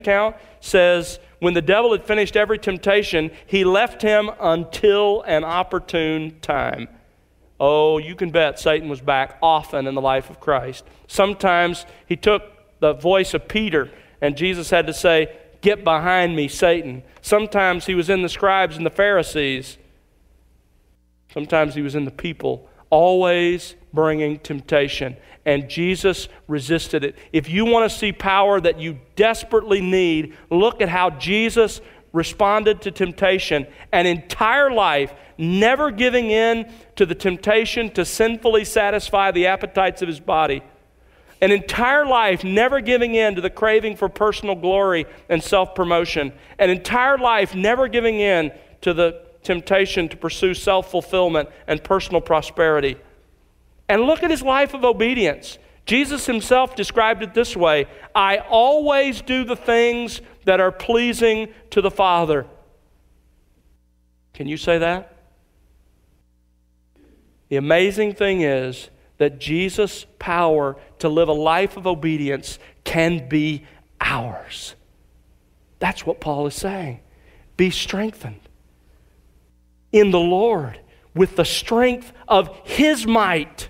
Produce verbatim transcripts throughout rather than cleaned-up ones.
account says, when the devil had finished every temptation, he left him until an opportune time. Oh, you can bet Satan was back often in the life of Christ. Sometimes he took the voice of Peter, and Jesus had to say, "Get behind me, Satan." Sometimes he was in the scribes and the Pharisees. Sometimes he was in the people, always bringing temptation. And Jesus resisted it. If you want to see power that you desperately need, look at how Jesus responded to temptation. An entire life never giving in to the temptation to sinfully satisfy the appetites of his body. An entire life never giving in to the craving for personal glory and self-promotion. An entire life never giving in to the temptation to pursue self-fulfillment and personal prosperity. And look at his life of obedience. Jesus himself described it this way: I always do the things that are pleasing to the Father. Can you say that? The amazing thing is that Jesus' power to live a life of obedience can be ours. That's what Paul is saying. Be strengthened in the Lord with the strength of His might.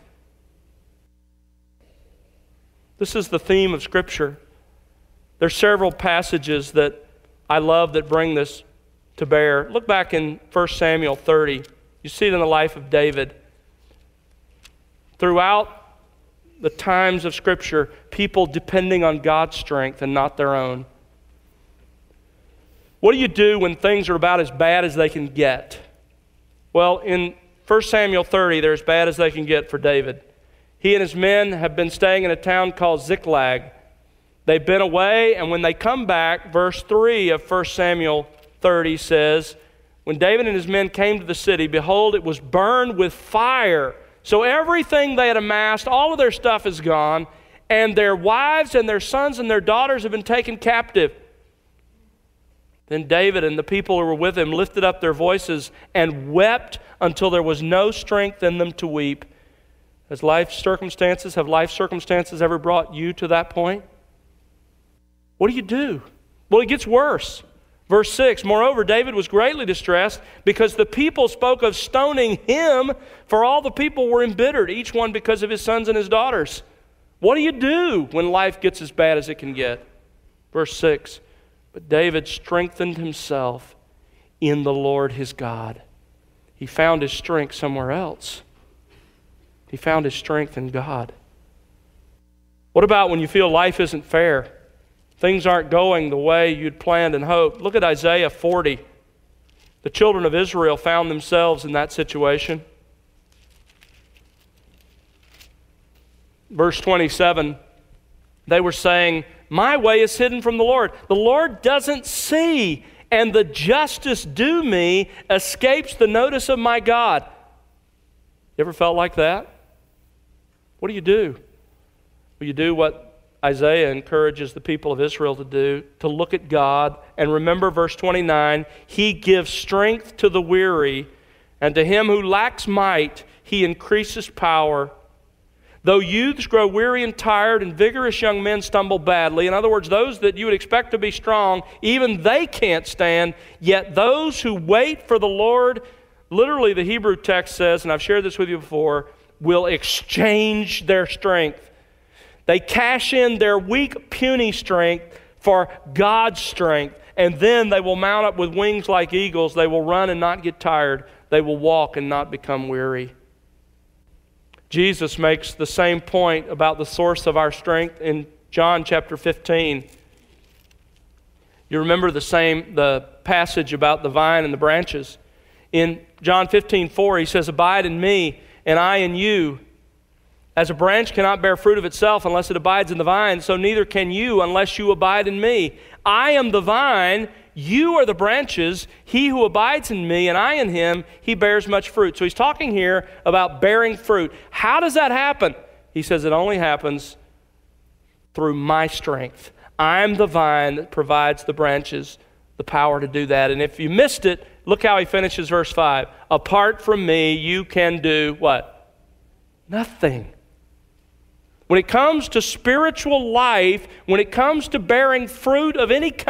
This is the theme of Scripture. There's several passages that I love that bring this to bear. Look back in First Samuel thirty. You see it in the life of David. Throughout the times of Scripture, people depending on God's strength and not their own. What do you do when things are about as bad as they can get? Well, in First Samuel thirty, they're as bad as they can get for David. He and his men have been staying in a town called Ziklag. They've been away, and when they come back, verse three of First Samuel thirty says, when David and his men came to the city, behold, it was burned with fire. So everything they had amassed, all of their stuff is gone, and their wives and their sons and their daughters have been taken captive. Then David and the people who were with him lifted up their voices and wept until there was no strength in them to weep. Has life circumstances, have life circumstances ever brought you to that point? What do you do? Well, it gets worse. Verse six, moreover, David was greatly distressed because the people spoke of stoning him, for all the people were embittered, each one because of his sons and his daughters. What do you do when life gets as bad as it can get? Verse six, but David strengthened himself in the Lord his God. He found his strength somewhere else. He found his strength in God. What about when you feel life isn't fair? Things aren't going the way you'd planned and hoped. Look at Isaiah forty. The children of Israel found themselves in that situation. Verse twenty-seven, they were saying, my way is hidden from the Lord. The Lord doesn't see, and the justice due me escapes the notice of my God. You ever felt like that? What do you do? Well, you do what Isaiah encourages the people of Israel to do, to look at God. And remember verse twenty-nine, He gives strength to the weary, and to him who lacks might, He increases power. Though youths grow weary and tired, and vigorous young men stumble badly, in other words, those that you would expect to be strong, even they can't stand, yet those who wait for the Lord, literally the Hebrew text says, and I've shared this with you before, will exchange their strength. They cash in their weak, puny strength for God's strength, and then they will mount up with wings like eagles. They will run and not get tired. They will walk and not become weary. Jesus makes the same point about the source of our strength in John chapter fifteen. You remember the same the passage about the vine and the branches. In John fifteen four, He says, abide in me, and I in you. As a branch cannot bear fruit of itself unless it abides in the vine, so neither can you unless you abide in me. I am the vine, you are the branches. He who abides in me and I in him, he bears much fruit. So he's talking here about bearing fruit. How does that happen? He says it only happens through my strength. I'm the vine that provides the branches the power to do that. And if you missed it, look how he finishes verse five. Apart from me, you can do what? Nothing. When it comes to spiritual life, when it comes to bearing fruit of any kind,